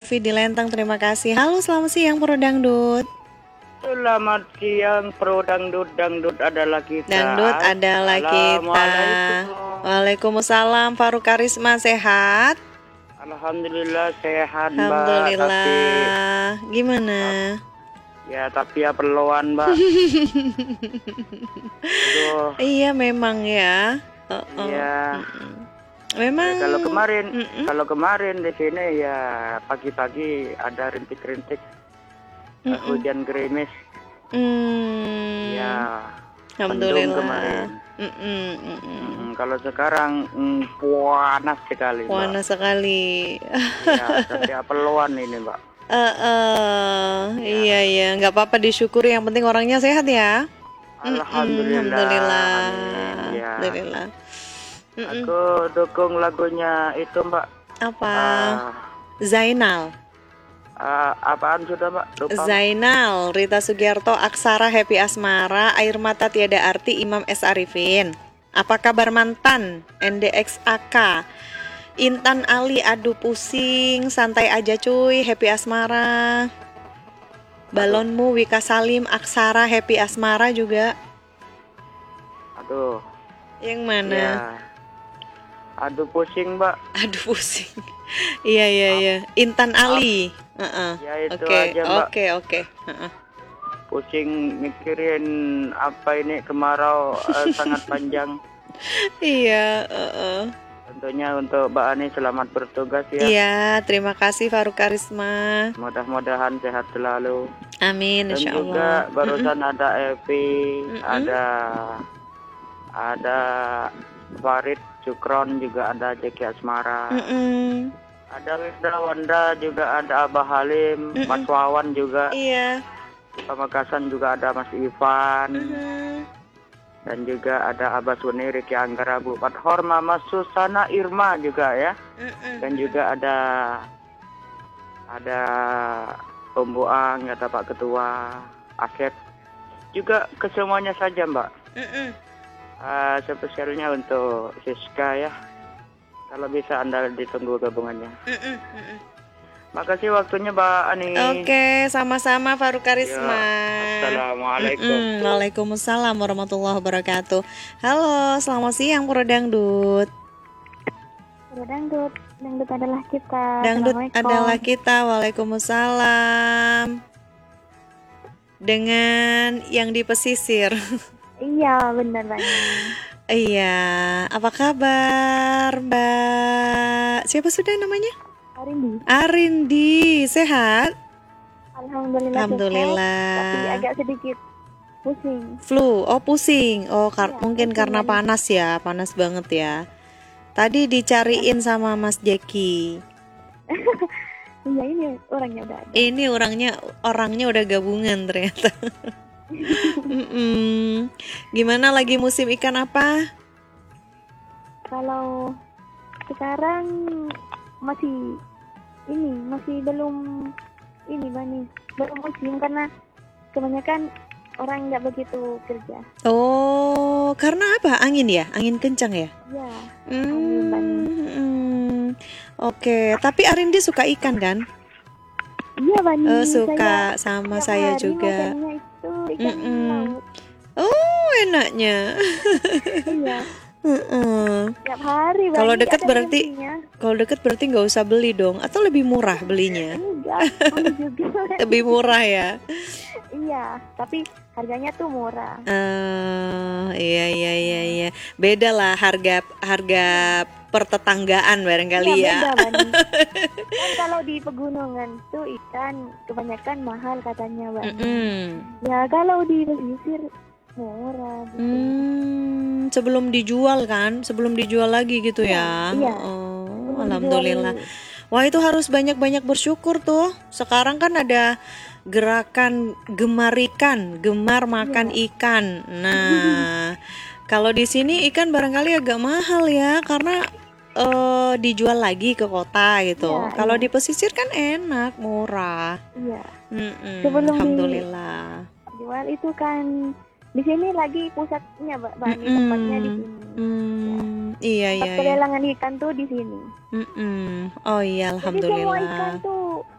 Novi di Lentang, terima kasih. Halo, selamat siang Pro Dangdut. Selamat siang Pro Dangdut, Dangdut adalah kita. Dangdut adalah kita. Assalamualaikum. Waalaikumsalam. Faru Karisma sehat? Alhamdulillah sehat Mbak. Alhamdulillah. Gimana? Tapi ya perluan Mbak. Aduh. Iya memang ya. Iya. Memang. Kalau kemarin di sini ya pagi-pagi ada rintik-rintik hujan gerimis. Ya. Alhamdulillah. Kemarin. Kalau sekarang panas sekali. Panas sekali. Ya, setiap perluan ini Mbak. Iya, nggak apa-apa, disyukuri. Yang penting orangnya sehat ya. Alhamdulillah. Ya. Alhamdulillah. Aku dukung lagunya itu Mbak. Apa? Zainal. Apaan sudah Mbak? Lupa. Zainal, Rita Sugiarto, Aksara, Happy Asmara, Air Mata Tiada Arti, Imam S. Arifin. Apa kabar mantan? NDXAK. Intan Ali, Aduh Pusing, Santai Aja Cuy, Happy Asmara. Balonmu, Wika Salim, Aksara, Happy Asmara juga. Aduh. Yang mana? Ya. Aduh pusing Mbak. Aduh pusing. Iya. Intan Ali. Ya itu aja Mbak. Oke. Pusing mikirin apa ini kemarau sangat panjang. Iya. Tentunya untuk Mbak Ani selamat bertugas ya. Iya, terima kasih Faru Karisma. Mudah-mudahan sehat selalu. Amin, insya Allah. Dan juga barusan ada Evi, ada Farid, Cukron, juga ada Jeki Asmara. Ada Wida Wanda, juga ada Abah Halim, Mas Wawan juga. Iya. Pamekasan juga ada Mas Ivan. Dan juga ada Abah Suni, Riki Anggara, Bu Fathor, Mama Susana Irma juga ya. Dan juga ada Om Buang, ya Pak Ketua, Asep. Juga kesemuanya saja Mbak. Spesialnya untuk Siska ya. Kalau bisa Anda ditunggu gabungannya. Makasih waktunya Mbak Ani. Oke, sama-sama Faru Karisma. Assalamualaikum. Waalaikumsalam warahmatullahi wabarakatuh. Halo, selamat siang Pro Dangdut. Pro Dangdut, Dangdut adalah kita. Dangdut adalah kita. Waalaikumsalam. Dengan yang di pesisir. Iya, benar banget. Iya, apa kabar Mbak? Siapa sudah namanya? Arindi, sehat? Alhamdulillah. Sehat, tapi agak sedikit pusing. Flu, pusing. Mungkin karena panas ya, panas banget ya. Tadi dicariin sama Mas Jeki. Iya, ini orangnya udah ada. Ini orangnya udah gabungan ternyata. Gimana lagi musim ikan apa? Kalau sekarang masih belum musim karena kebanyakan orang nggak begitu kerja. Oh, karena apa? Angin ya? Angin kencang ya? Iya. Oke, tapi Arindi suka ikan kan? Iya Bani. Suka, sama saya juga. Itu ikan laut. Oh, enaknya. Iya. Tiap hari. Kalau deket berarti nggak usah beli dong, atau lebih murah belinya? Enggak, juga. Lebih murah ya? Iya, tapi harganya tuh murah. Iya. Beda lah harga pertetanggaan barangkali ya. Beda, Bani. Kan kalau di pegunungan tuh ikan kebanyakan mahal katanya, Bani. Ya kalau di pesisir murah gitu. Sebelum dijual lagi gitu ya. Iya. Alhamdulillah. Wah, itu harus banyak-banyak bersyukur tuh. Sekarang kan ada gerakan gemar makan ikan. Nah, kalau di sini ikan barangkali agak mahal ya, karena dijual lagi ke kota gitu. Kalau di pesisir kan enak, murah. Iya. Alhamdulillah. Jual itu kan di sini lagi pusatnya, Bani, tempatnya di sini. Iya. Pelelangan ikan tuh di sini. Oh iya, alhamdulillah. Jadi semua ikan tuh